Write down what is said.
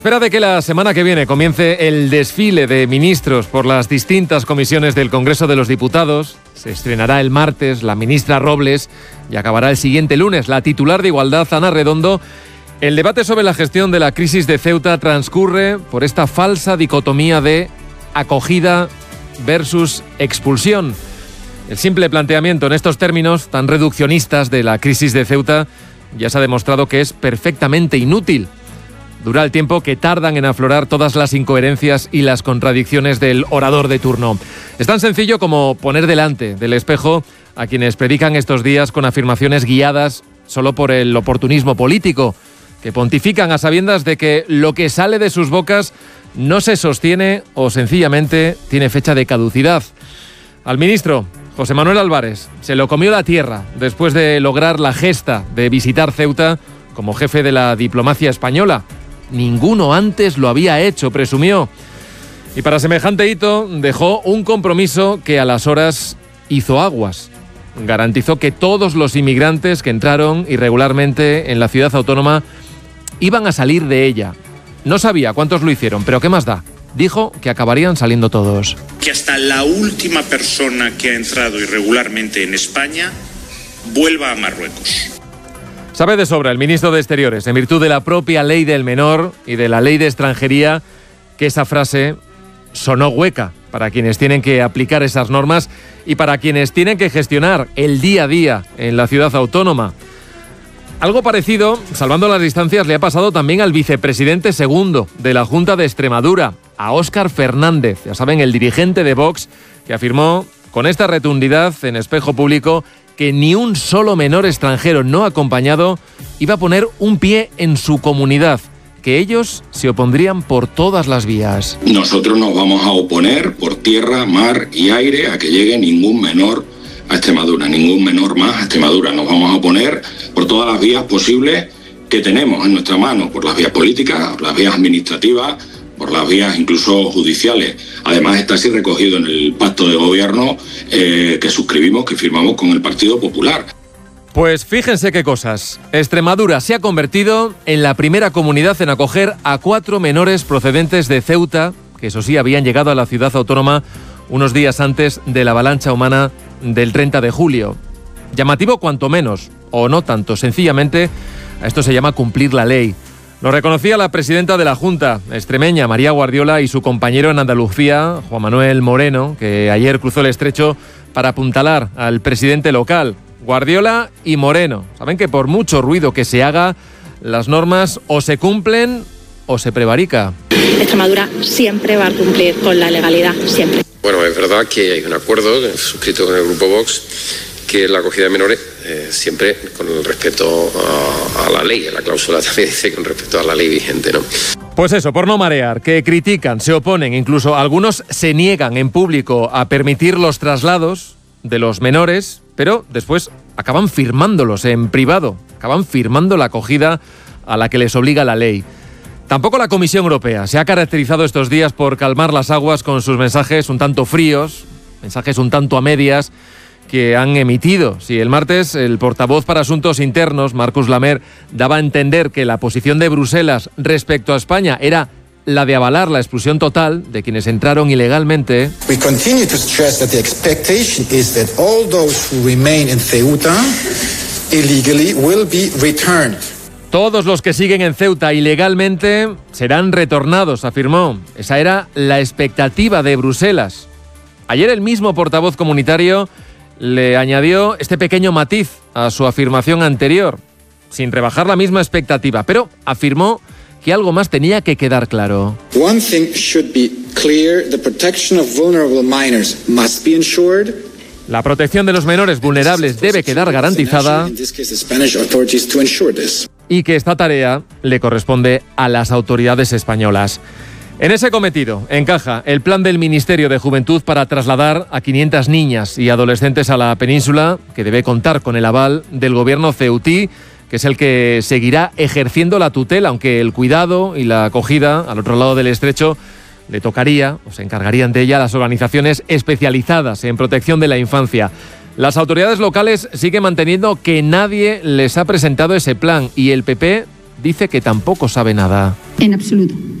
Espera de que la semana que viene comience el desfile de ministros por las distintas comisiones del Congreso de los Diputados. Se estrenará el martes la ministra Robles y acabará el siguiente lunes la titular de Igualdad, Ana Redondo. El debate sobre la gestión de la crisis de Ceuta transcurre por esta falsa dicotomía de acogida versus expulsión. El simple planteamiento en estos términos tan reduccionistas de la crisis de Ceuta ya se ha demostrado que es perfectamente inútil. Dura el tiempo que tardan en aflorar todas las incoherencias y las contradicciones del orador de turno. Es tan sencillo como poner delante del espejo a quienes predican estos días con afirmaciones guiadas solo por el oportunismo político, que pontifican a sabiendas de que lo que sale de sus bocas no se sostiene o sencillamente tiene fecha de caducidad. Al ministro José Manuel Álvarez se lo comió la tierra después de lograr la gesta de visitar Ceuta como jefe de la diplomacia española. Ninguno antes lo había hecho, presumió. Y para semejante hito dejó un compromiso que a las horas hizo aguas. Garantizó que todos los inmigrantes que entraron irregularmente en la ciudad autónoma iban a salir de ella. No sabía cuántos lo hicieron, pero ¿qué más da? Dijo que acabarían saliendo todos. Que hasta la última persona que ha entrado irregularmente en España vuelva a Marruecos. Sabe de sobra el ministro de Exteriores, en virtud de la propia ley del menor y de la ley de extranjería, que esa frase sonó hueca para quienes tienen que aplicar esas normas y para quienes tienen que gestionar el día a día en la ciudad autónoma. Algo parecido, salvando las distancias, le ha pasado también al vicepresidente segundo de la Junta de Extremadura, a Óscar Fernández, ya saben, el dirigente de Vox, que afirmó con esta rotundidad en espejo público que ni un solo menor extranjero no acompañado iba a poner un pie en su comunidad, que ellos se opondrían por todas las vías. Nosotros nos vamos a oponer por tierra, mar y aire a que llegue ningún menor a Extremadura, ningún menor más a Extremadura. Nos vamos a oponer por todas las vías posibles que tenemos en nuestra mano, por las vías políticas, por las vías administrativas, por las vías incluso judiciales. Además está así recogido en el pacto de gobierno que suscribimos, que firmamos con el Partido Popular. Pues fíjense qué cosas. Extremadura se ha convertido en la primera comunidad en acoger a 4 menores procedentes de Ceuta, que eso sí habían llegado a la ciudad autónoma unos días antes de la avalancha humana del 30 de julio. Llamativo cuanto menos, o no tanto, sencillamente a esto se llama cumplir la ley. Lo reconocía la presidenta de la Junta extremeña, María Guardiola, y su compañero en Andalucía, Juan Manuel Moreno, que ayer cruzó el estrecho para apuntalar al presidente local. Guardiola y Moreno saben que por mucho ruido que se haga, las normas o se cumplen o se prevarica. Extremadura siempre va a cumplir con la legalidad, siempre. Bueno, es verdad que hay un acuerdo suscrito con el Grupo Vox, que la acogida de menores siempre con el respeto a la ley. La cláusula también dice con respeto a la ley vigente, ¿no? Pues eso, por no marear, que critican, se oponen, incluso algunos se niegan en público a permitir los traslados de los menores, pero después acaban firmándolos en privado, acaban firmando la acogida a la que les obliga la ley. Tampoco la Comisión Europea se ha caracterizado estos días por calmar las aguas con sus mensajes un tanto fríos, mensajes un tanto a medias, que han emitido. Sí, el martes el portavoz para Asuntos Internos, Marcus Lamer, daba a entender que la posición de Bruselas respecto a España era la de avalar la expulsión total de quienes entraron ilegalmente. We continue to stress that the expectation is that all those who remain in Ceuta illegally will be returned. Todos los que siguen en Ceuta ilegalmente serán retornados, afirmó. Esa era la expectativa de Bruselas. Ayer el mismo portavoz comunitario le añadió este pequeño matiz a su afirmación anterior, sin rebajar la misma expectativa, pero afirmó que algo más tenía que quedar claro. One thing should be clear, the protection of vulnerable minors must be ensured. La protección de los menores vulnerables debe quedar garantizada y que esta tarea le corresponde a las autoridades españolas. En ese cometido encaja el plan del Ministerio de Juventud para trasladar a 500 niñas y adolescentes a la península, que debe contar con el aval del gobierno ceutí, que es el que seguirá ejerciendo la tutela, aunque el cuidado y la acogida al otro lado del estrecho le tocaría, o se encargarían de ella, las organizaciones especializadas en protección de la infancia. Las autoridades locales siguen manteniendo que nadie les ha presentado ese plan y el PP dice que tampoco sabe nada. En absoluto.